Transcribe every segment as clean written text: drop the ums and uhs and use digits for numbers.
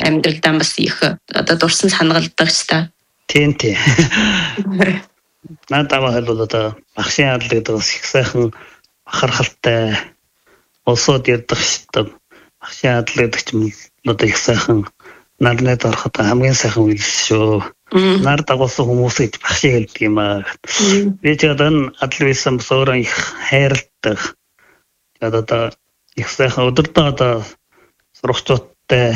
амьдралдаа бас их одоо дурсан санагалдаг ч та. Тийм. Надад бол одоо багшийн адал гэдэг бас их сайхан бахархалтай улсууд ярддаг шүү дээ. Багшийн адал гэдэг ч одоо их сайхан нарны дороход хамгийн сайхан үйл шүү. Нар дагуулсан хүмүүс гэж багшийг хэлдэг юм аа. Би ч одоо адал байсан бас өөрөө их хайрладаг. Одоо их сайхан өдөртөө одоо сурагчдтай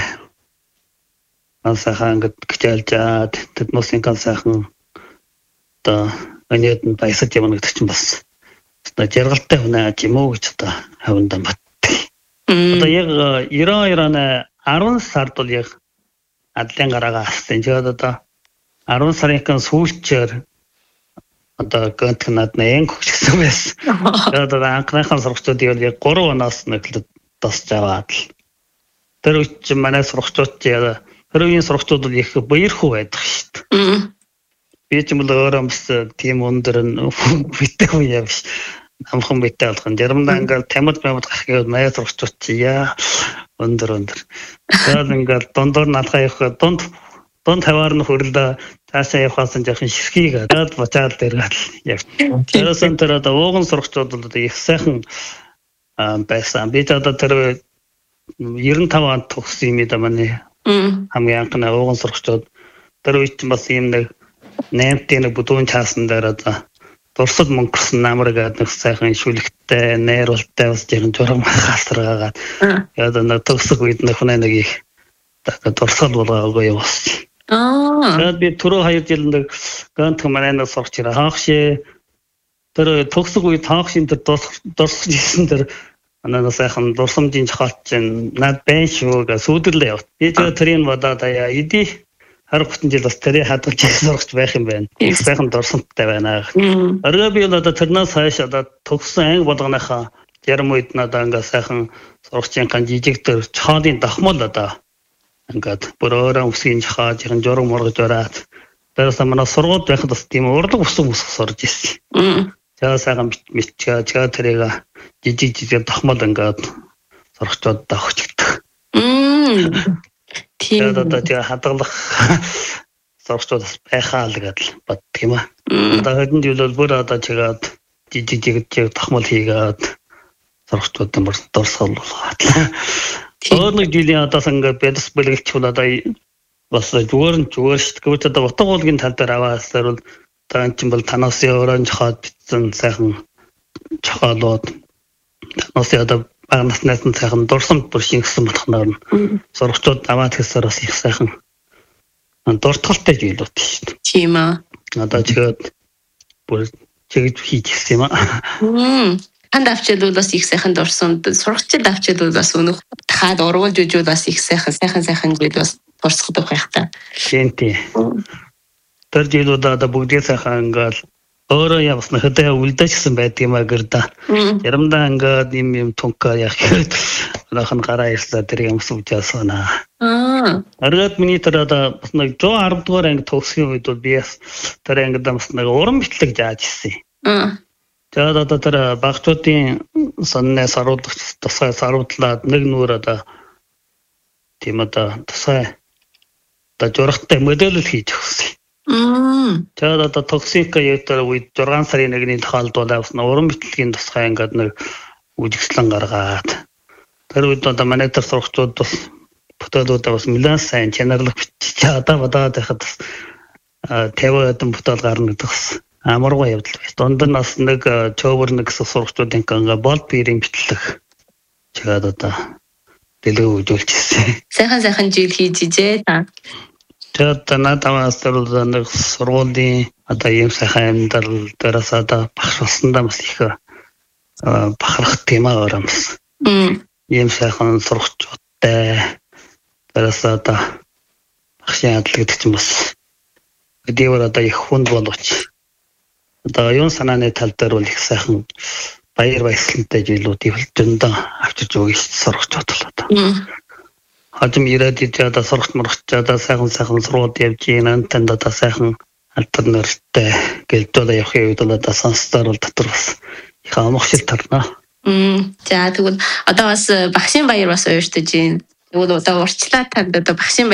сайхан ингээд гिचэлжаад тэднээс ингээд сайхан одоо өнөөд нь баясаж явна гэдэг чинь бас одоо жаргалтай хүнээ юм уу гэж одоо хавндан баттдаг. Одоо яг 92 оны 10 сард бол яг адлын гараагаа авсан. Тэгээд одоо 10 сарын сүүлчээр одоо гэнтг надад өгсөн байсан. Тэгээд одоо анхныхаа сурагчдыг яг 3 оноос нэг тосч аваад л тэр үуч манай сурагчдууд тэрүүгийн сурагчдууд бол их баярхуу байдаг шүү дээ. Би ч юм бол өөрөө бас тийм өндөр битэх юм биш. Амхан битээ болгон жармдаа ингээд тамад гарах гэвэл манай сурагчдууд чи яа өндөр. Тэгээд ингээд дондор наалгаа явах дунд хаваар нь хөрлөө цаашаа явахаас нь жоохон ширхийг адаад бочаал дээргээл явт. Тэрсэн тэр одоо ууган сурагчдууд бол одоо их сайхан байсан. Би одоо тэр 95 онд төгссөн юм да манай хамгийн анхны ууган сурагчдууд тэр үед бас юм нэг 8-ийн бүдүүн чаасан дээр одоо дурсад мөнгөрсөн намраг нэг сайхан шүлэгтэй найруултай бас жирэн журам хасраагаад яа нэг төгсөх үед нэг хүн нэг их дурсал болгоогүй явсан. Тэгээд би түрүү 2 жил нэг гант манайнаас сурч ирээ хаахшээ тэр төгсөх үед хаахшин тэр дурсаж исэн тэр манайнаас сайхан дурсамжийн жохолт чинь над байн шүү гэж сүдэрлээ явт. Би тэрийг бодоод эдий 20 жил бас тэрийг хадгалж сурч байх юм байна. Их сайхан дурсамжтай байна. Орой би одоо тэрнээс хойш одоо төгссөн анги болгоныхаа ярим үед надаа ингээ сайхан сурагчийн жижиг төр чоолын дохмол одоо ингээд бүр өөрөө үсгийн жахаад журам мургаж ороод тэрээс манай сургууль байхад бас тийм урлаг усан сурж ирсэн. За сайхан мэдчээ тэрийг жижиг дохмол ингээд сурагчдад өгчдөг. Тийм одоо хадгалах сурагчдад байхаа л гэдэл боддог юм аа. Одоо хэдэн жил бол бүр одоо чигээд жижиг дохмол хийгээд сурагчдад бүр дурсгал болгоод. Өөрөг жилийн одоо ингээд бэлс бэлгэлч бол одоо бас зүгээр шүү дээ. Одоо утга уулгийн тал дээр аваасаар бол таан чинь бол танаас өөрөө жохоод битсэн сайхан жохоолууд танаас одоо бага наснаас нь сайхан дурсамж бүр шингэсэн болохноор сурагчдууд аваад хэсээр бас их сайхан дуртгалтай зүйлүүд шүү дээ. Тийм аа. Одоо чигээд бүр чигж хийж ирсэн юм аа. Ханд авчид бол бас их сайхан дурсамд сурагчид авчид бол бас өнөх хаад ургуулж үжүүд бас их сайхан зүйл бас дурсгадаг байх та. Тийм. Тэр жилүүд одоо бүгдээ сайхан ингээл өөрөө явсан хөдөө үлдээжсэн байдгиймаа гэрдэ. Ярамдаа ингээд юм тункаа яг одоохон гараа ирсээ тэр юм суужаасана. Аргад миний тэр одоо бас нэг 110 дугаар анги төгсгийн үед бол би тэр ангид бас нэг уран бичлэг зааж ирсэн. Тэгээд одоо тэр багчуудын соннээс харуулж тусгай саруулаад нэг нүр одоо тийм одоо тусгай одоо журахтай модель хийж өгсөн. Тэгээд одоо токсик яатар үед 6 сарын 1-ний тохиолдолд авсан уран бичлэгийн тусгай ингээд нэг үжигслэн гаргаад тэр үед одоо манай тэр сурагчдууд бас бүтээлүүдээ бас нэлээд сайн чанарлах бичиж одоо бодоод байхад 50 хэдэн бүтээл гарна гэдэг бас амаргүй явдал байж. Дунд нь бас нэг чөөвөр нэг сурагчдын ингээ бол бирийн бичлэг чигээд одоо дэлгөө үзүүлж ирсэн. Сайхан жил хийж ижээ та. Тэгээд надаас нэг сургуулийн одоо ийм сайхан амьдрал дээрээс одоо багш болсондоо бас их бахарх тийм арамс. Ийм сайхан сурагчдтай дээрээс одоо багшийн адал гэдэг чинь бас өдөөөр одоо их хүнд боловч одоо юун санааны тал дээр бол их сайхан баяр баясгалантай зүйлүүд өвлөндөө авчирч өгч сурагчдод бол одоо. Хажим ирээд одоо сурагч мурагч одоо сайхан сургууль явж ийн танд одоо сайхан альтернативтэй гэлдөө явах үед бол одоо сонстоор бол дотор бас их амгшил тарна. За тэгвэл одоо бас багшийн баяр бас ууртаж ийн. Тэгвэл одоо урчлаа танд одоо багшийн